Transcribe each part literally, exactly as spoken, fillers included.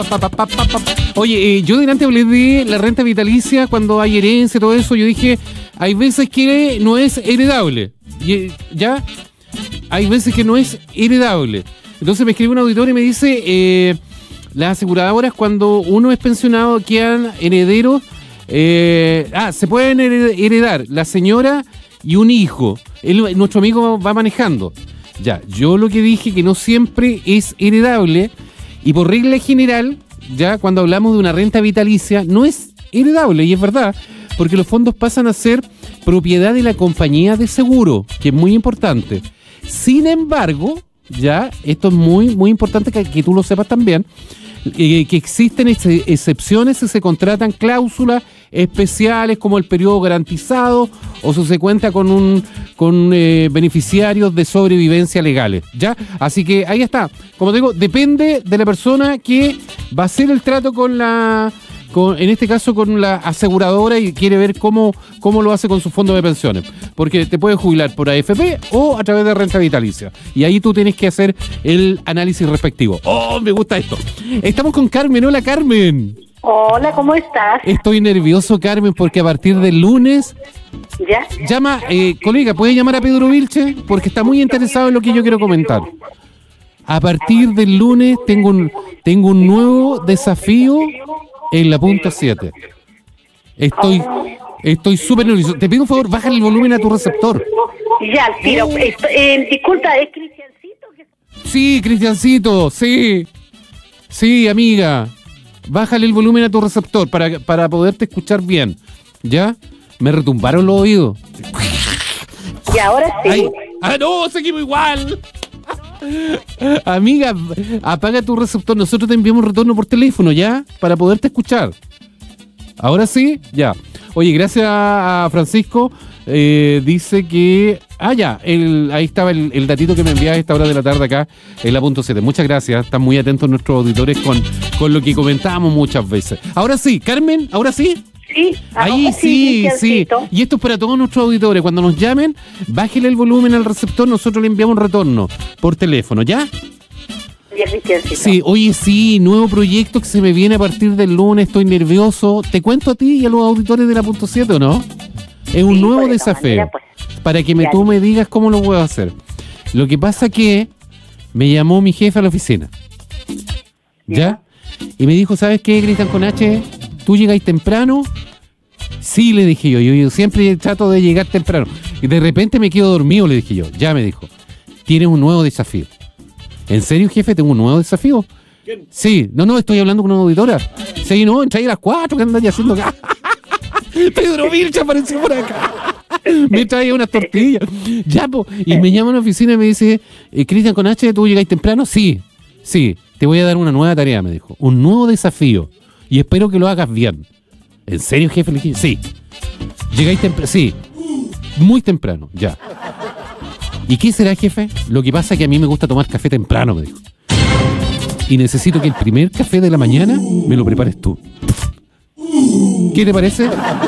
Pa, pa, pa, pa, pa. Oye, eh, yo delante hablé de la renta vitalicia cuando hay herencia y todo eso. Yo dije, hay veces que no es heredable. Y, ¿ya? Hay veces que no es heredable. Entonces me escribe un auditor y me dice, eh, las aseguradoras cuando uno es pensionado quedan herederos. Eh, ah, se pueden heredar la señora y un hijo. Él, nuestro amigo va manejando. Ya, yo lo que dije que no siempre es heredable. Y por regla general, ya cuando hablamos de una renta vitalicia, no es heredable, y es verdad, porque los fondos pasan a ser propiedad de la compañía de seguro, que es muy importante. Sin embargo, ya, esto es muy, muy importante que, que tú lo sepas también, eh, que existen ex- excepciones si se contratan cláusulas especiales como el periodo garantizado o si se cuenta con un con eh, beneficiarios de sobrevivencia legales, ¿ya? Así que ahí está. Como te digo, depende de la persona que va a hacer el trato con la con, en este caso con la aseguradora y quiere ver cómo, cómo lo hace con su fondo de pensiones. Porque te puedes jubilar por A F P o a través de renta vitalicia. Y ahí tú tienes que hacer el análisis respectivo. ¡Oh, me gusta esto! Estamos con Carmen. Hola, Carmen. Hola, ¿cómo estás? Estoy nervioso, Carmen, porque a partir del lunes... ¿Ya? Llama, eh, colega, ¿puede llamar a Pedro Vilche? Porque está muy interesado en lo que yo quiero comentar. A partir del lunes tengo un, tengo un nuevo desafío en la punta siete. Estoy estoy súper nervioso. Te pido un favor, bájale el volumen a tu receptor. Ya, tiro. Eh, eh, disculpa, ¿es Cristiancito? Sí, Cristiancito, sí. Sí, amiga. Bájale el volumen a tu receptor para, para poderte escuchar bien. ¿Ya? Me retumbaron los oídos. Y ahora sí. Ay, ah, no, seguimos igual. Amiga, apaga tu receptor. Nosotros te enviamos retorno por teléfono, ¿ya? Para poderte escuchar. Ahora sí, ya. Oye, gracias a Francisco. Eh, dice que... Ah, ya, el, ahí estaba el, el datito que me enviaba a esta hora de la tarde acá en la punto siete. Muchas gracias. Están muy atentos nuestros auditores con, con lo que comentábamos muchas veces. Ahora sí, Carmen, ¿ahora sí? Sí, ahí sí, sí. Y esto es para todos nuestros auditores. Cuando nos llamen, bájele el volumen al receptor. Nosotros le enviamos un retorno por teléfono, ¿ya? Sí, oye, sí, nuevo proyecto que se me viene a partir del lunes. Estoy nervioso. ¿Te cuento a ti y a los auditores de la punto siete o no? Es un sí, nuevo desafío. Manera, pues, para que me, tú me digas cómo lo puedo hacer. Lo que pasa que me llamó mi jefe a la oficina. ¿Ya? Y me dijo, ¿sabes qué, Cristian con H? ¿Tú llegáis temprano? Sí, le dije yo, yo, yo siempre trato de llegar temprano. Y de repente me quedo dormido, le dije yo. Ya, me dijo, tienes un nuevo desafío. ¿En serio, jefe? ¿Tengo un nuevo desafío? ¿Quién? Sí, no, no, estoy hablando con una auditora. Sí, no, entra ahí a las cuatro, ¿qué andas haciendo acá? Pedro Vilche apareció por acá. Me trae unas tortillas. Ya, po. Y me llama a una oficina y me dice, eh, Cristian con H, ¿tú llegáis temprano? Sí, sí, te voy a dar una nueva tarea, me dijo. Un nuevo desafío. Y espero que lo hagas bien. ¿En serio, jefe? Le dije, sí. ¿Llegáis temprano? Sí. Muy temprano, ya. ¿Y qué será, jefe? Lo que pasa es que a mí me gusta tomar café temprano, me dijo. Y necesito que el primer café de la mañana me lo prepares tú. ¿Qué te parece?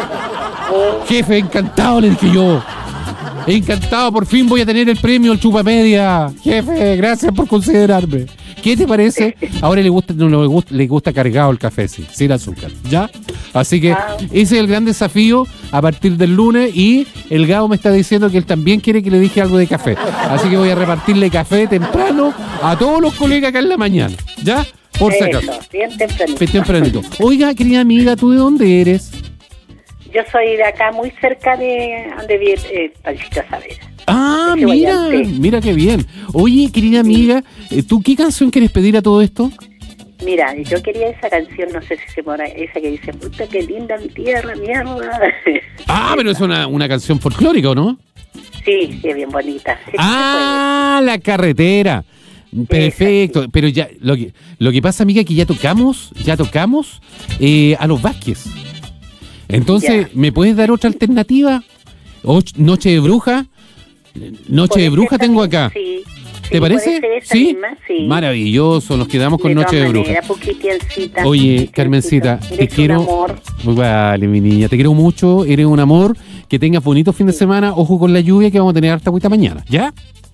Jefe, encantado, le dije yo. Encantado, por fin voy a tener el premio al Chupamedia. Jefe, gracias por considerarme. ¿Qué te parece? Ahora le gusta, no, le gusta, le gusta cargado el café, sí, sin azúcar, ¿ya? Así que ese es el gran desafío a partir del lunes y el Gabo me está diciendo que él también quiere que le dije algo de café. Así que voy a repartirle café temprano a todos los colegas acá en la mañana, ¿ya? Por si acaso. Bien tempranito. Bien tempranito. Oiga, querida amiga, ¿tú de dónde eres? Yo soy de acá, muy cerca de donde vive eh, Panchito Saavedra. Ah, mira, mira qué bien. Oye, querida amiga, ¿tú qué canción quieres pedir a todo esto? Mira, yo quería esa canción, no sé si se pone, esa que dice, puta, qué linda mi tierra, mierda. Ah, pero es una, una canción folclórica, ¿o no? Sí, sí, es bien bonita. Sí, ah, La Carretera. Perfecto, exacto. Pero ya, lo que, lo que pasa, amiga, es que ya tocamos, ya tocamos eh, a los Vázquez. Entonces, ya. ¿Me puedes dar otra alternativa? Och, Noche de Bruja. Noche de Bruja tengo acá. Sí. ¿Te sí, parece? ¿Sí? Misma, sí. Maravilloso, nos quedamos con de Noche de Bruja. Oye, Carmencita, te quiero. Amor. Vale, mi niña, te quiero mucho, eres un amor. Que tengas bonito fin de semana. Ojo con la lluvia que vamos a tener hasta ahorita mañana, ¿ya?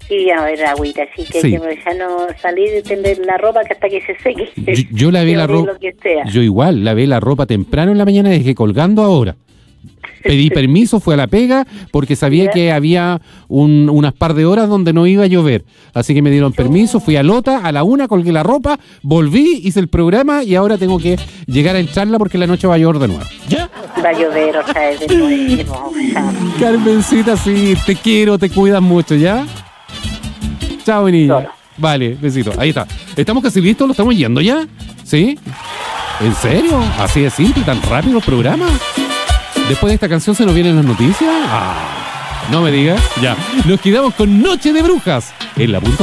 Y a ver, agüita, así que, sí. que ya no salir de tender la ropa que hasta que se seque. Yo, yo lavé la ropa. Yo igual, lavé la ropa temprano en la mañana y dejé colgando ahora. Pedí permiso, fui a la pega, porque sabía ¿Ya? que había un, unas par de horas donde no iba a llover. Así que me dieron permiso, fui a Lota, a la una, colgué la ropa, volví, hice el programa y ahora tengo que llegar a encharla porque la noche va a llover de nuevo. ¿Ya? Va a llover otra vez de nuevo. Carmencita, sí, te quiero, te cuidas mucho, ¿ya? Chao, niña. Solo. Vale, besito. Ahí está. ¿Estamos casi listos? ¿Lo estamos yendo ya? ¿Sí? ¿En serio? ¿Así de simple y tan rápido el programa? ¿Después de esta canción se nos vienen las noticias? Ah, no me digas. Ya. Nos quedamos con Noche de Brujas en la punta.